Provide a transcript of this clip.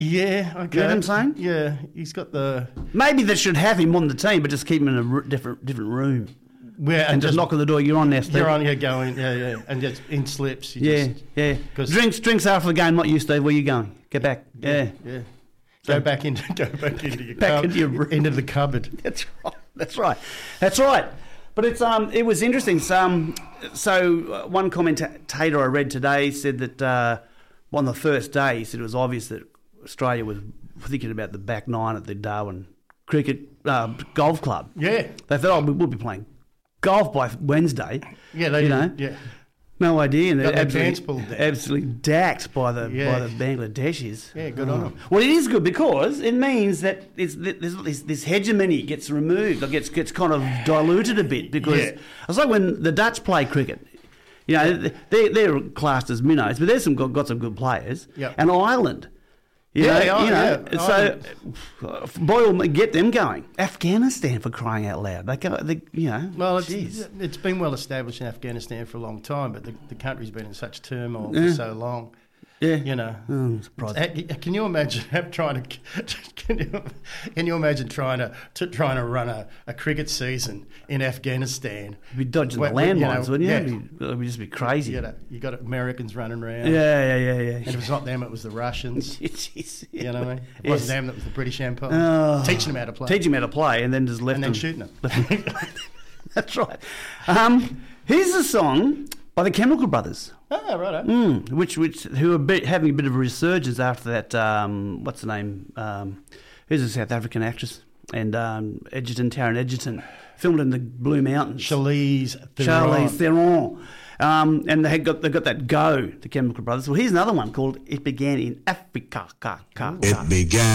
Yeah, okay. You know what I'm saying? Yeah, he's got the... Maybe they should have him on the team, but just keep him in a different room. And just knock on the door, you're on there, Steve. You're on, you're going, yeah. And just in slips. Yeah. Drinks after the game, not you, Steve. Where you going? Get back. Yeah. So Go back into your into the cupboard. That's right. But it was interesting. So one commentator I read today said that on the first day, he said it was obvious that Australia was thinking about the back nine at the Darwin Cricket Golf Club. Yeah. They thought, we'll be playing golf by Wednesday. Yeah, they did. Yeah. No idea. And Got they're their absolutely dacked by the Bangladeshis. Yeah, good on them. Well, it is good because it means that this hegemony gets removed, or gets kind of diluted a bit. Because it's like when the Dutch play cricket. You know, they're classed as minnows, but there's got some good players. Yep. And Ireland. So Boyle, get them going. Afghanistan, for crying out loud. Well, it's been well established in Afghanistan for a long time, but the country's been in such turmoil for so long. Yeah, you know. I'm surprised. Can you imagine trying to run a cricket season in Afghanistan? You'd be dodging the landmines, wouldn't you? It would just be crazy. You got Americans running around. Yeah. And if it's not them, it was the Russians. Jeez, you know what I mean? It wasn't them, that was the British Empire. Teaching them how to play. And then just left them. And then shooting them. That's right. Here's a song by the Chemical Brothers. Oh, right. Who are having a bit of a resurgence after that, what's the name? Who's a South African actress? And Taron Egerton, filmed in the Blue Mountains. Charlize Theron. And they've got that go, the Chemical Brothers. Well, here's another one called It Began in Africa. It began